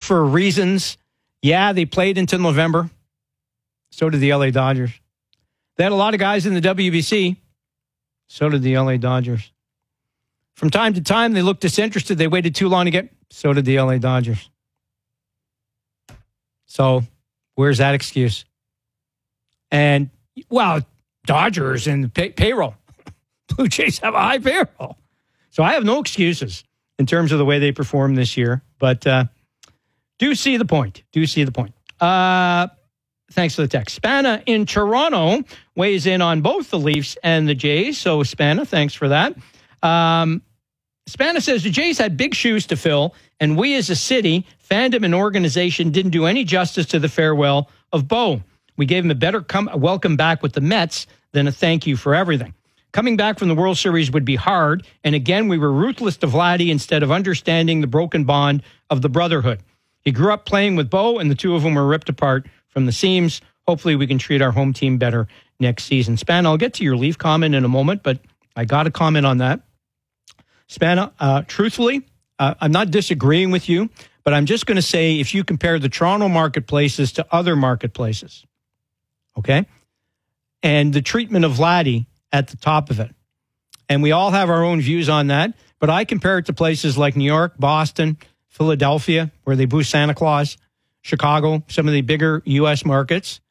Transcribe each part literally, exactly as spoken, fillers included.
for reasons. Yeah, they played until November. So did the L A Dodgers. They had a lot of guys in the W B C. So did the L A Dodgers. From time to time, they looked disinterested. They waited too long to get... So did the L A Dodgers. So where's that excuse? And, well, Dodgers and pay- payroll. Blue Jays have a high payroll. So I have no excuses in terms of the way they performed this year. But uh, do see the point. Do see the point. Uh, thanks for the text. Spana in Toronto weighs in on both the Leafs and the Jays. So, Spana, thanks for that. Um, Spana says the Jays had big shoes to fill, and we as a city, fandom, and organization didn't do any justice to the farewell of Bo. We gave him a better come, welcome back with the Mets than a thank you for everything. Coming back from the World Series would be hard, and again, we were ruthless to Vladdy instead of understanding the broken bond of the brotherhood. He grew up playing with Bo, and the two of them were ripped apart from the seams. Hopefully, we can treat our home team better next season. Span, I'll get to your Leaf comment in a moment, but I got to comment on that. Span, uh, truthfully, uh, I'm not disagreeing with you, but I'm just going to say if you compare the Toronto marketplaces to other marketplaces, okay, and the treatment of Vladdy at the top of it, and we all have our own views on that, but I compare it to places like New York, Boston, Philadelphia, where they boo Santa Claus, Chicago, some of the bigger U S markets.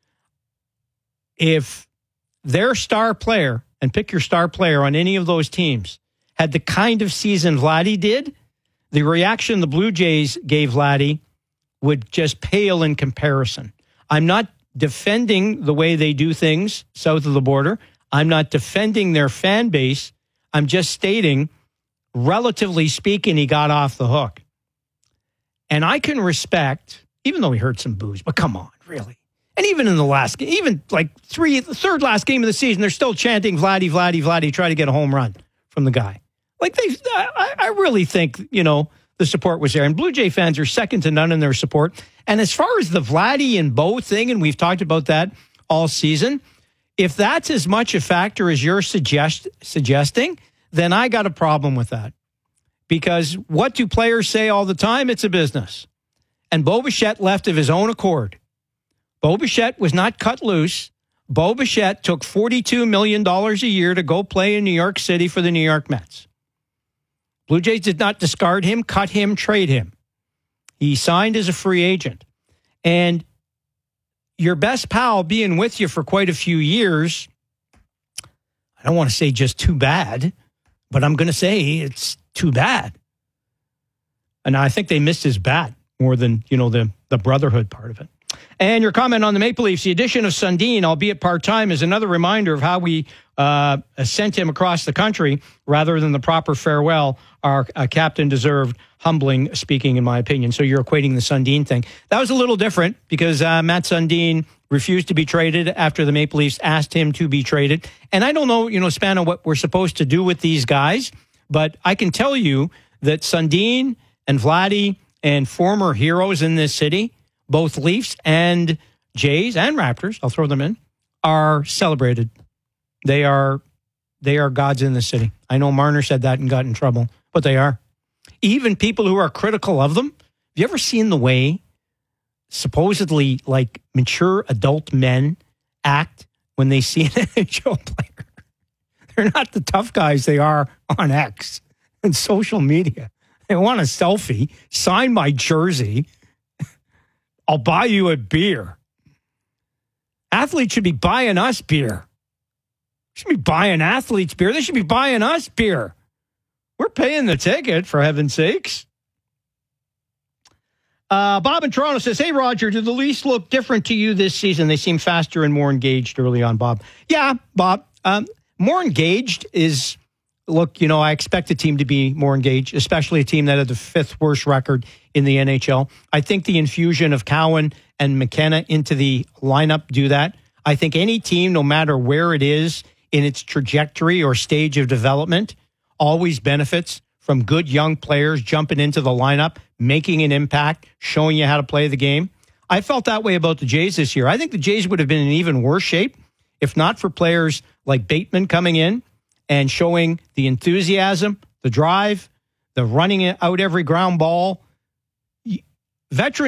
If their star player, and pick your star player on any of those teams, had the kind of season Vladdy did, the reaction the Blue Jays gave Vladdy would just pale in comparison. I'm not defending the way they do things south of the border. I'm not defending their fan base. I'm just stating, relatively speaking, he got off the hook. And I can respect, even though he heard some boos, but come on, really. And even in the last game, even like three, the third last game of the season, they're still chanting Vladdy, Vladdy, Vladdy, try to get a home run from the guy. Like, they, I, I really think, you know, the support was there. And Blue Jay fans are second to none in their support. And as far as the Vladdy and Bo thing, and we've talked about that all season, if that's as much a factor as you're suggest, suggesting, then I got a problem with that. Because what do players say all the time? It's a business. And Bo Bichette left of his own accord. Bo Bichette was not cut loose. Bo Bichette took forty-two million dollars a year to go play in New York City for the New York Mets. Blue Jays did not discard him, cut him, trade him. He signed as a free agent. And your best pal being with you for quite a few years, I don't want to say just too bad, but I'm going to say it's too bad. And I think they missed his bat more than, you know, the, the brotherhood part of it. And your comment on the Maple Leafs, the addition of Sundin, albeit part-time, is another reminder of how we uh, sent him across the country rather than the proper farewell our uh, captain deserved, humbling speaking, in my opinion. So you're equating the Sundin thing. That was a little different because uh, Matt Sundin refused to be traded after the Maple Leafs asked him to be traded. And I don't know, you know, Spano, what we're supposed to do with these guys, but I can tell you that Sundin and Vladdy and former heroes in this city, both Leafs and Jays and Raptors, I'll throw them in, are celebrated. They are they are gods in the city. I know Marner said that and got in trouble, but they are. Even people who are critical of them, have you ever seen the way supposedly like mature adult men act when they see an N H L player? They're not the tough guys they are on X and social media. They want a selfie, sign my jersey, I'll buy you a beer. Athletes should be buying us beer. Should be buying athletes beer. They should be buying us beer. We're paying the ticket, for heaven's sakes. Uh, Bob in Toronto says, hey, Roger, do the Leafs look different to you this season? They seem faster and more engaged early on, Bob. Yeah, Bob. Um, more engaged is, look, you know, I expect a team to be more engaged, especially a team that had the fifth worst record in the N H L. I think the infusion of Cowan and McKenna into the lineup do that. I think any team, no matter where it is in its trajectory or stage of development, always benefits from good young players jumping into the lineup, making an impact, showing you how to play the game. I felt that way about the Jays this year. I think the Jays would have been in even worse shape if not for players like Bateman coming in and showing the enthusiasm, the drive, the running out every ground ball. Veteran